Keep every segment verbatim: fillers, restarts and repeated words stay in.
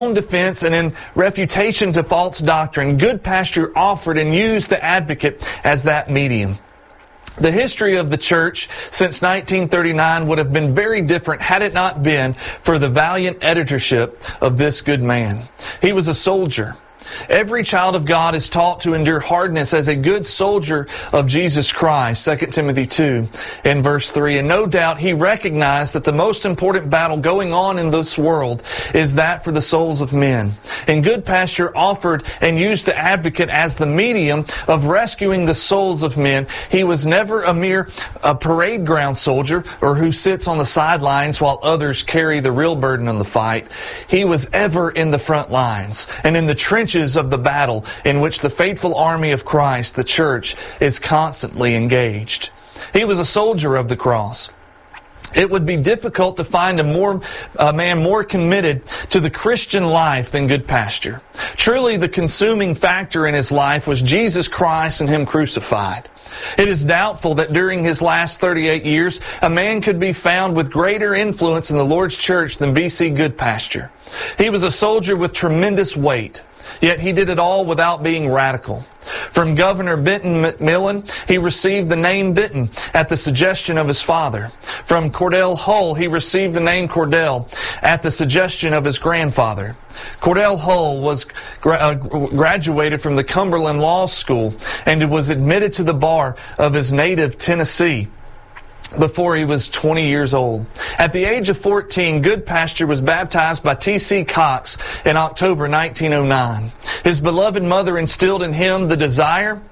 defense and in refutation to false doctrine, Goodpasture offered and used the advocate as that medium. The history of the church since nineteen thirty-nine would have been very different had it not been for the valiant editorship of this good man. He was a soldier. Every child of God is taught to endure hardness as a good soldier of Jesus Christ, Second Timothy two in verse three. And no doubt he recognized that the most important battle going on in this world is that for the souls of men. And Goodpasture offered and used the advocate as the medium of rescuing the souls of men. He was never a mere a parade ground soldier or who sits on the sidelines while others carry the real burden of the fight. He was ever in the front lines and in the trenches of the battle in which the faithful army of Christ, the church, is constantly engaged. He was a soldier of the cross. It would be difficult to find a more a man more committed to the Christian life than Goodpasture. Truly, the consuming factor in his life was Jesus Christ and Him crucified. It is doubtful that during his last thirty-eight years, a man could be found with greater influence in the Lord's church than B C Goodpasture. He was a soldier with tremendous weight. Yet he did it all without being radical. From Governor Benton McMillan, he received the name Benton at the suggestion of his father. From Cordell Hull, he received the name Cordell at the suggestion of his grandfather. Cordell Hull was gra- uh, graduated from the Cumberland Law School and was admitted to the bar of his native Tennessee before he was twenty years old. At the age of fourteen, Goodpasture was baptized by T C Cox in October nineteen oh nine. His beloved mother instilled in him the desire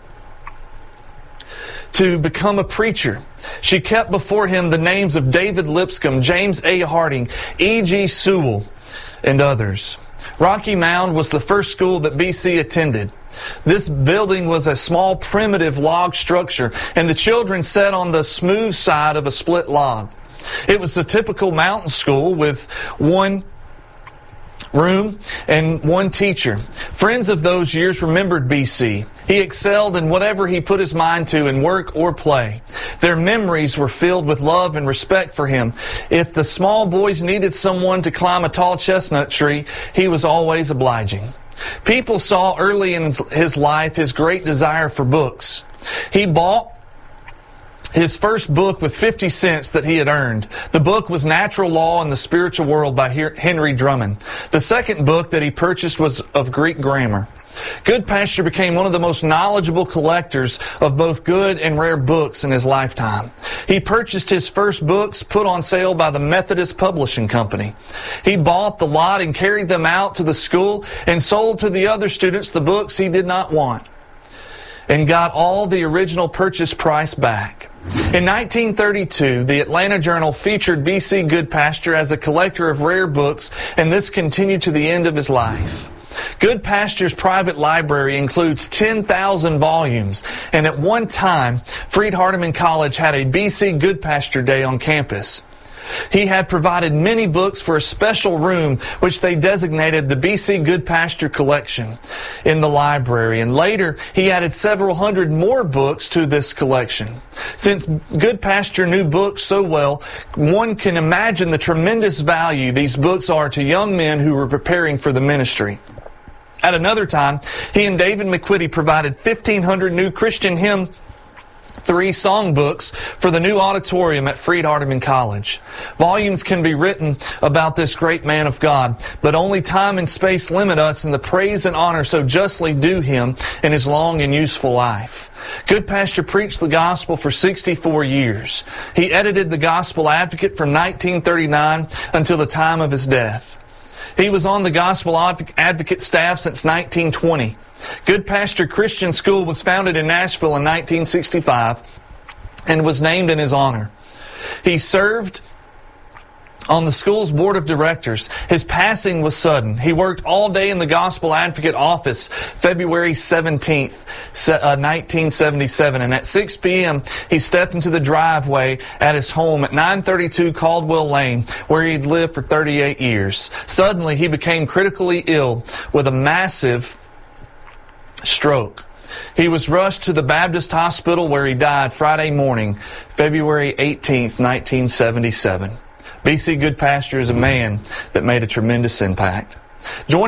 to become a preacher. She kept before him the names of David Lipscomb, James A. Harding, E G Sewell, and others. Rocky Mound was the first school that B C attended. This building was a small primitive log structure, and the children sat on the smooth side of a split log. It was a typical mountain school with one room and one teacher. Friends of those years remembered B C. He excelled in whatever he put his mind to in work or play. Their memories were filled with love and respect for him. If the small boys needed someone to climb a tall chestnut tree, he was always obliging. People saw early in his life his great desire for books. He bought his first book with fifty cents that he had earned. The book was Natural Law and the Spiritual World by Henry Drummond. The second book that he purchased was of Greek grammar. Goodpasture became one of the most knowledgeable collectors of both good and rare books in his lifetime. He purchased his first books put on sale by the Methodist Publishing Company. He bought the lot and carried them out to the school and sold to the other students the books he did not want, and got all the original purchase price back. In nineteen thirty-two, the Atlanta Journal featured B C Goodpasture as a collector of rare books, and this continued to the end of his life. Goodpasture's private library includes ten thousand volumes, and at one time, Freed-Hardeman College had a B C Goodpasture Day on campus. He had provided many books for a special room which they designated the B C Goodpasture Collection in the library, and later he added several hundred more books to this collection. Since Goodpasture knew books so well, one can imagine the tremendous value these books are to young men who were preparing for the ministry. At another time, he and David McQuitty provided fifteen hundred new Christian hymn three songbooks for the new auditorium at Freed-Hardeman College. Volumes can be written about this great man of God, but only time and space limit us in the praise and honor so justly due him in his long and useful life. Goodpasture preached the gospel for sixty-four years. He edited the Gospel Advocate from nineteen thirty-nine until the time of his death. He was on the Gospel Advocate staff since nineteen twenty. Goodpasture Christian School was founded in Nashville in nineteen sixty-five and was named in his honor. He served on the school's board of directors. His passing was sudden. He worked all day in the Gospel Advocate office February seventeenth, nineteen seventy-seven, and at six p.m. he stepped into the driveway at his home at nine thirty-two Caldwell Lane, where he'd lived for thirty-eight years. Suddenly, he became critically ill with a massive stroke. He was rushed to the Baptist Hospital where he died Friday morning, February eighteenth, nineteen seventy-seven. B C Goodpasture is a man that made a tremendous impact. Join